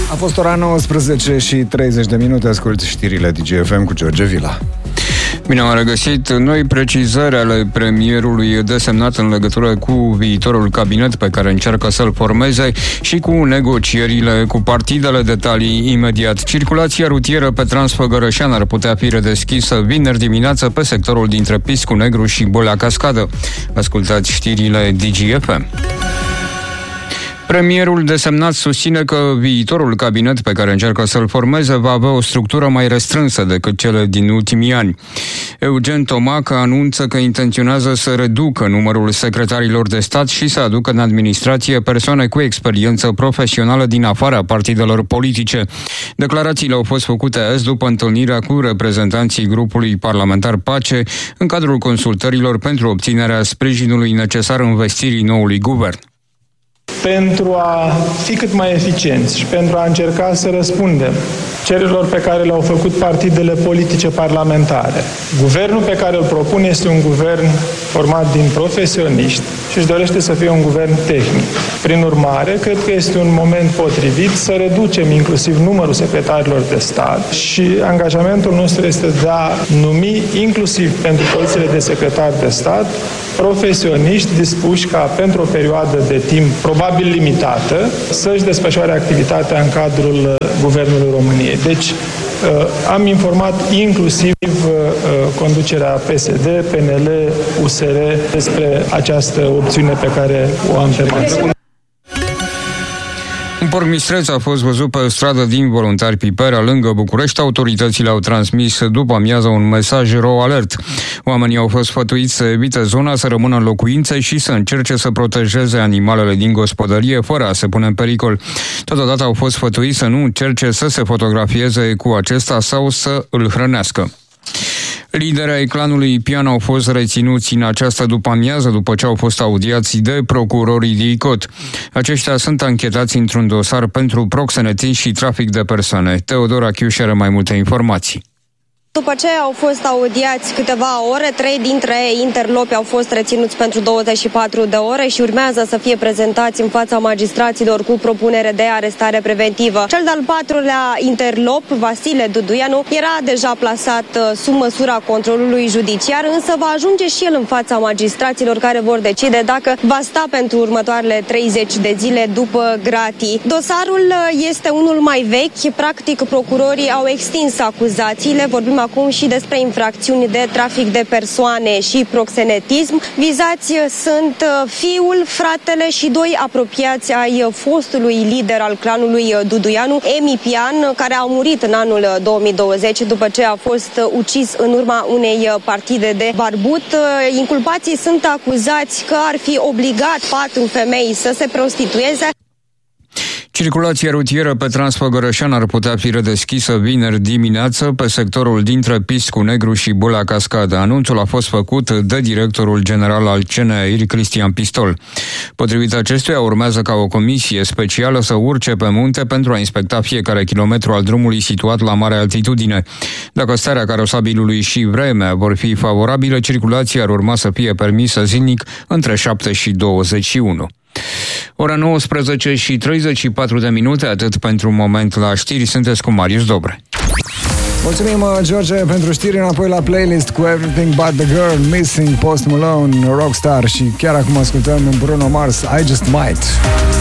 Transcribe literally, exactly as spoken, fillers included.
A fost ora nouăsprezece și treizeci de minute, asculti știrile D G F M cu George Vila. Bine am regăsit. Noi precizări ale premierului desemnat în legătură cu viitorul cabinet pe care încearcă să-l formeze și cu negocierile cu partidele. Detalii imediat. Circulația rutieră pe Transfăgărășan ar putea fi redeschisă vineri dimineață pe sectorul dintre Piscu Negru și Bolea Cascadă. Ascultați știrile D G F M. Premierul desemnat susține că viitorul cabinet pe care încearcă să-l formeze va avea o structură mai restrânsă decât cele din ultimii ani. Eugen Tomac anunță că intenționează să reducă numărul secretarilor de stat și să aducă în administrație persoane cu experiență profesională din afara partidelor politice. Declarațiile au fost făcute azi după întâlnirea cu reprezentanții grupului parlamentar Pace în cadrul consultărilor pentru obținerea sprijinului necesar învestirii noului guvern. Pentru a fi cât mai eficienți și pentru a încerca să răspundem cererilor pe care le-au făcut partidele politice parlamentare. Guvernul pe care îl propun este un guvern format din profesioniști și își dorește să fie un guvern tehnic. Prin urmare, cred că este un moment potrivit să reducem inclusiv numărul secretarilor de stat și angajamentul nostru este de a numi inclusiv pentru pozițiile de secretar de stat profesioniști dispuși ca pentru o perioadă de timp probabil limitată să-și desfășoare activitatea în cadrul Guvernului României. Deci am informat inclusiv conducerea P S D, P N L, U S R despre această opțiune pe care o am pe masă. Un pormistreț a fost văzut pe stradă din Voluntari Pipera, lângă București. Autoritățile au transmis după amiază un mesaj rău alert. Oamenii au fost sfătuiți să evite zona, să rămână în locuințe și să încerce să protejeze animalele din gospodărie, fără a se pune în pericol. Totodată au fost sfătuiți să nu încerce să se fotografieze cu acesta sau să îl hrănească. Liderii ai clanului Pian au fost reținuți în această după-amiază după ce au fost audiați de procurorii D I C O T. Aceștia sunt anchetați într-un dosar pentru proxenetism și trafic de persoane. Teodora Chiuș are mai multe informații. După ce au fost audiați câteva ore, trei dintre interlopi au fost reținuți pentru douăzeci și patru de ore și urmează să fie prezentați în fața magistraților cu propunere de arestare preventivă. Cel de-al patrulea interlop, Vasile Duduianu, era deja plasat sub măsura controlului judiciar, însă va ajunge și el în fața magistraților care vor decide dacă va sta pentru următoarele treizeci de zile după gratii. Dosarul este unul mai vechi, practic procurorii au extins acuzațiile, vorbim acum și despre infracțiuni de trafic de persoane și proxenetism. Vizați sunt fiul, fratele și doi apropiați ai fostului lider al clanului Duduianu, Emi Pian, care a murit în anul două mii douăzeci după ce a fost ucis în urma unei partide de barbut. Inculpații sunt acuzați că ar fi obligat patru femei să se prostitueze. Circulația rutieră pe Transfăgărășan ar putea fi redeschisă vineri dimineață pe sectorul dintre Piscu Negru și Bolea Cascadă. Anunțul a fost făcut de directorul general al C N A I R, Cristian Pistol. Potrivit acestuia, urmează ca o comisie specială să urce pe munte pentru a inspecta fiecare kilometru al drumului situat la mare altitudine. Dacă starea carosabilului și vremea vor fi favorabile, circulația ar urma să fie permisă zilnic între șapte și douăzeci și unu. Ora nouăsprezece și treizeci și patru de minute, atât pentru moment la știri, sunteți cu Marius Dobre. Mulțumim, George, pentru știri. Înapoi la playlist cu Everything But The Girl, Missing, Post Malone, Rockstar și chiar acum ascultăm Bruno Mars, I Just Might.